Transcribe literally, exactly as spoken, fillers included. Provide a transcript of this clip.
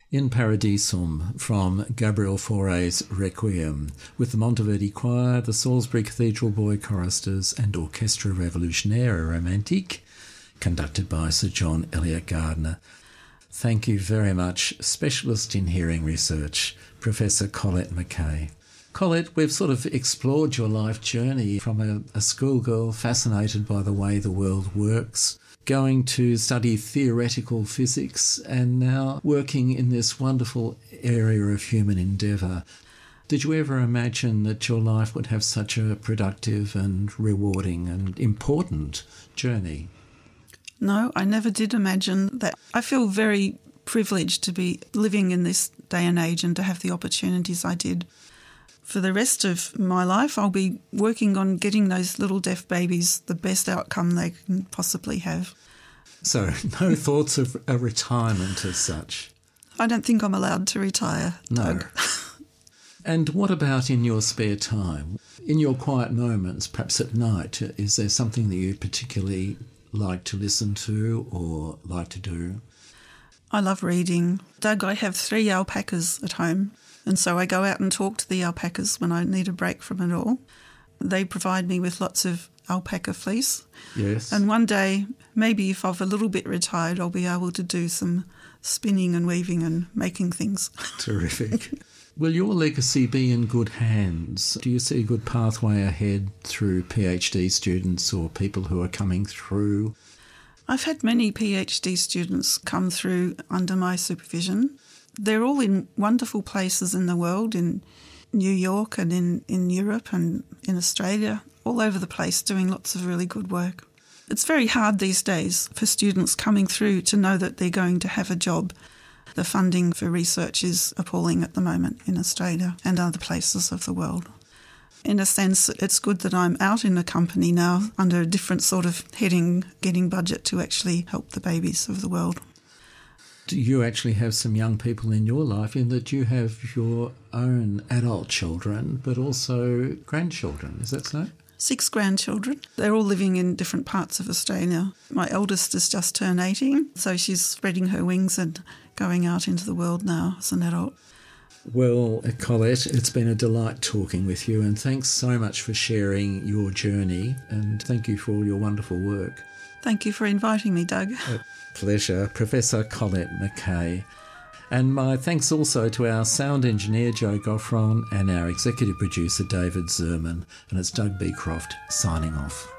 In Paradisum from Gabriel Fauré's Requiem, with the Monteverdi Choir, the Salisbury Cathedral Boy Choristers and Orchestra Revolutionaire Romantique, conducted by Sir John Eliot Gardner. Thank you very much, Specialist in Hearing Research, Professor Colette McKay. Colette, we've sort of explored your life journey from a, a schoolgirl fascinated by the way the world works, going to study theoretical physics, and now working in this wonderful area of human endeavour. Did you ever imagine that your life would have such a productive and rewarding and important journey? No, I never did imagine that. I feel very privileged to be living in this day and age and to have the opportunities I did. For the rest of my life, I'll be working on getting those little deaf babies the best outcome they can possibly have. So, no thoughts of a retirement as such? I don't think I'm allowed to retire, No. Doug. And what about in your spare time? In your quiet moments, perhaps at night, is there something that you particularly like to listen to or like to do? I love reading. Doug, I have three alpacas at home. And so I go out and talk to the alpacas when I need a break from it all. They provide me with lots of alpaca fleece. Yes. And one day, maybe if I'm a little bit retired, I'll be able to do some spinning and weaving and making things. Terrific. Will your legacy be in good hands? Do you see a good pathway ahead through PhD students or people who are coming through? I've had many PhD students come through under my supervision. They're all in wonderful places in the world, in New York and in, in Europe and in Australia, all over the place doing lots of really good work. It's very hard these days for students coming through to know that they're going to have a job. The funding for research is appalling at the moment in Australia and other places of the world. In a sense, it's good that I'm out in a company now under a different sort of heading, getting budget to actually help the babies of the world. Do you actually have some young people in your life in that you have your own adult children but also grandchildren? Is that so? Six grandchildren. They're all living in different parts of Australia. My eldest has just turned eighteen, so she's spreading her wings and going out into the world now as an adult. Well, Colette, it's been a delight talking with you, and thanks so much for sharing your journey, and thank you for all your wonderful work. Thank you for inviting me, Doug. A pleasure. Professor Colette McKay. And my thanks also to our sound engineer, Joe Goffron, and our executive producer, David Zerman. And it's Doug Beecroft signing off.